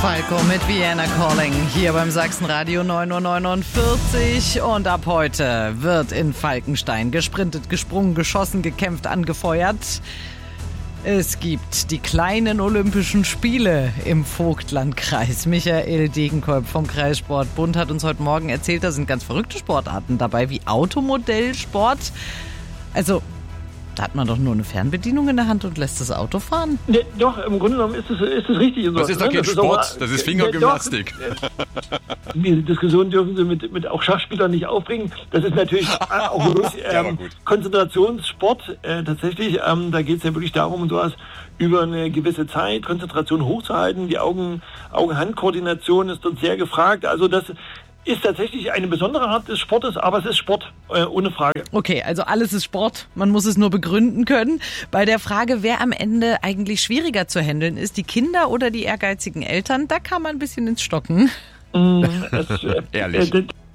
Falco mit Vienna Calling hier beim Sachsenradio 9:49 Uhr. Und ab heute wird in Falkenstein gesprintet, gesprungen, geschossen, gekämpft, angefeuert. Es gibt die kleinen Olympischen Spiele im Vogtlandkreis. Michael Degenkolb vom Kreissportbund hat uns heute Morgen erzählt, da sind ganz verrückte Sportarten dabei, wie Automodellsport. Also, da hat man doch nur eine Fernbedienung in der Hand und lässt das Auto fahren. Ne, doch, im Grunde genommen ist es richtig. Das ist doch kein Sport, das ist Fingergymnastik. Diese Diskussion dürfen Sie mit auch Schachspielern nicht aufbringen. Das ist natürlich auch Konzentrationssport. Tatsächlich, da geht es ja wirklich darum, sowas über eine gewisse Zeit Konzentration hochzuhalten. Die Augen-Hand-Koordination ist dort sehr gefragt. Also das ist tatsächlich eine besondere Art des Sportes, aber es ist Sport, ohne Frage. Okay, also alles ist Sport, man muss es nur begründen können. Bei der Frage, wer am Ende eigentlich schwieriger zu handeln ist, die Kinder oder die ehrgeizigen Eltern, da kann man ein bisschen ins Stocken. Ehrlich.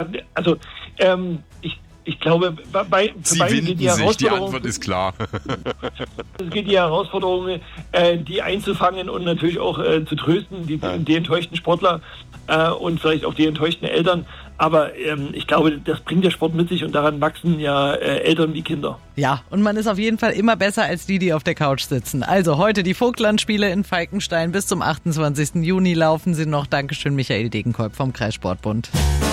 Ich glaube, bei Sie winden die sich, die Antwort ist klar. Es geht die Herausforderung, die einzufangen und natürlich auch zu trösten, die enttäuschten Sportler und vielleicht auch die enttäuschten Eltern. Aber ich glaube, das bringt der Sport mit sich und daran wachsen ja Eltern wie Kinder. Ja, und man ist auf jeden Fall immer besser als die auf der Couch sitzen. Also heute die Vogtlandspiele in Falkenstein bis zum 28. Juni laufen sie noch. Dankeschön, Michael Degenkolb vom Kreissportbund.